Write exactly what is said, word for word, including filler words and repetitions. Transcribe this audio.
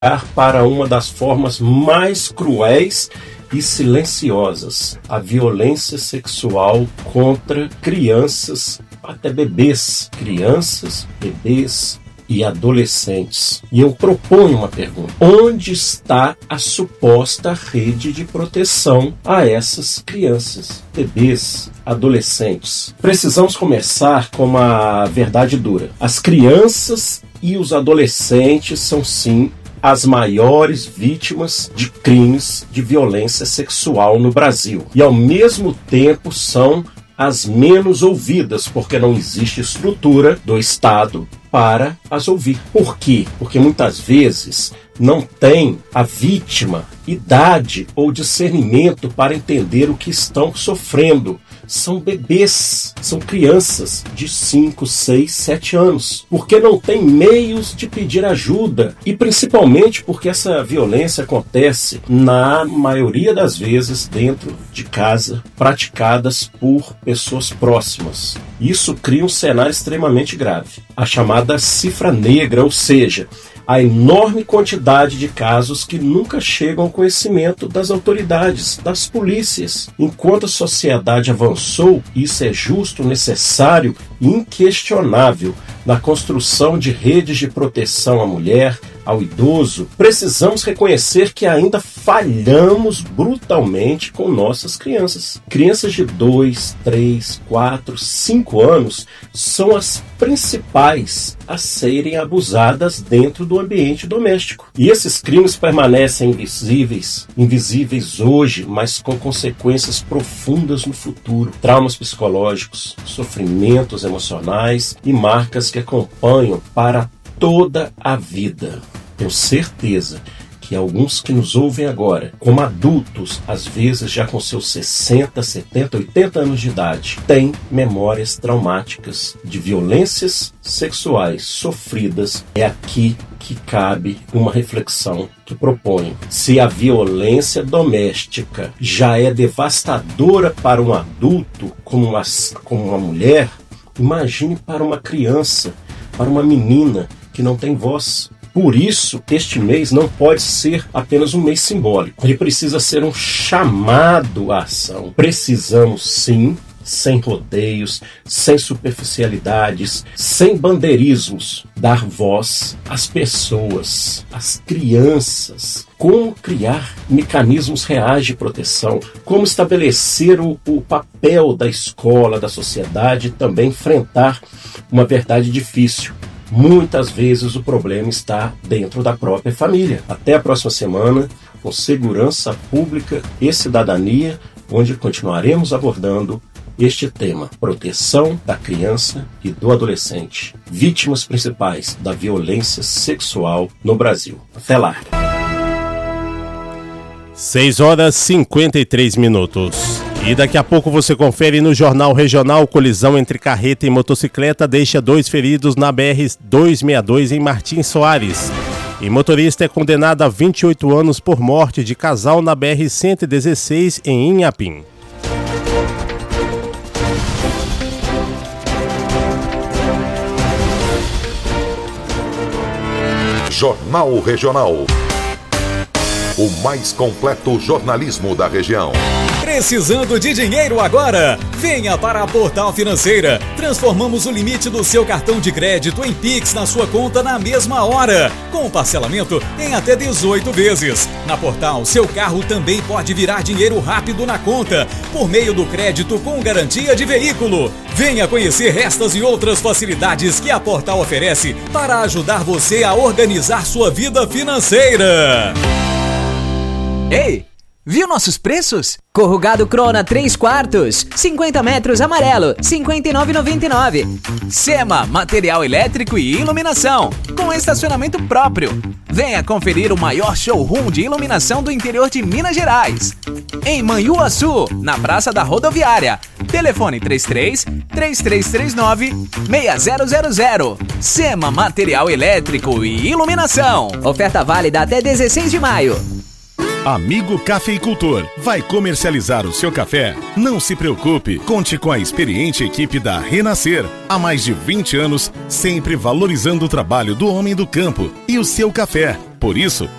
para uma das formas mais cruéis e silenciosas, a violência sexual contra crianças, até bebês, crianças, bebês e adolescentes. E eu proponho uma pergunta: onde está a suposta rede de proteção a essas crianças, bebês, adolescentes? Precisamos começar com uma verdade dura. As crianças e os adolescentes são, sim, as maiores vítimas de crimes de violência sexual no Brasil. E, ao mesmo tempo, são as menos ouvidas, porque não existe estrutura do Estado para as ouvir. Por quê? Porque muitas vezes não tem a vítima idade ou discernimento para entender o que estão sofrendo. São bebês, são crianças de cinco, seis, sete anos, porque não tem meios de pedir ajuda, e principalmente porque essa violência acontece, na maioria das vezes, dentro de casa, praticadas por pessoas próximas. Isso cria um cenário extremamente grave, a chamada cifra negra, ou seja, a enorme quantidade de casos que nunca chegam ao conhecimento das autoridades, das polícias. Enquanto a sociedade avançou, isso é justo, necessário e inquestionável na construção de redes de proteção à mulher, ao idoso, precisamos reconhecer que ainda falhamos brutalmente com nossas crianças. Crianças de dois, três, quatro, cinco anos são as principais a serem abusadas dentro do ambiente doméstico. E esses crimes permanecem invisíveis, invisíveis hoje, mas com consequências profundas no futuro. Traumas psicológicos, sofrimentos emocionais e marcas que acompanham para toda a vida. Tenho certeza que alguns que nos ouvem agora, como adultos, às vezes já com seus sessenta, setenta, oitenta anos de idade, têm memórias traumáticas de violências sexuais sofridas. É aqui que cabe uma reflexão que proponho. Se a violência doméstica já é devastadora para um adulto, como uma, como uma mulher, imagine para uma criança, para uma menina que não tem voz. Por isso, este mês não pode ser apenas um mês simbólico. Ele precisa ser um chamado à ação. Precisamos, sim, sem rodeios, sem superficialidades, sem bandeirismos, dar voz às pessoas, às crianças. Como criar mecanismos reais de proteção, como estabelecer o, o papel da escola, da sociedade e também enfrentar uma verdade difícil. Muitas vezes o problema está dentro da própria família. Até a próxima semana, com Segurança Pública e Cidadania, onde continuaremos abordando este tema: proteção da criança e do adolescente, vítimas principais da violência sexual no Brasil. Até lá! seis horas e cinquenta e três minutos. E daqui a pouco você confere no Jornal Regional: colisão entre carreta e motocicleta deixa dois feridos na B R duzentos e sessenta e dois em Martins Soares. E motorista é condenado a vinte e oito anos por morte de casal na B R cento e dezesseis em Inhapim. Jornal Regional. O mais completo jornalismo da região. Precisando de dinheiro agora? Venha para a Portal Financeira. Transformamos o limite do seu cartão de crédito em Pix na sua conta na mesma hora, com parcelamento em até dezoito vezes. Na Portal, seu carro também pode virar dinheiro rápido na conta, por meio do crédito com garantia de veículo. Venha conhecer estas e outras facilidades que a Portal oferece para ajudar você a organizar sua vida financeira. Ei, viu nossos preços? Corrugado Crona três quartos, cinquenta metros amarelo, cinquenta e nove reais e noventa e nove centavos. Sema, material elétrico e iluminação, com estacionamento próprio. Venha conferir o maior showroom de iluminação do interior de Minas Gerais. Em Manhuaçu, na Praça da Rodoviária. Telefone três três, três três três nove, seis zero zero zero. Sema, material elétrico e iluminação. Oferta válida até dezesseis de maio. Amigo cafeicultor, vai comercializar o seu café? Não se preocupe, conte com a experiente equipe da Renascer. Há mais de vinte anos, sempre valorizando o trabalho do homem do campo e o seu café. Por isso,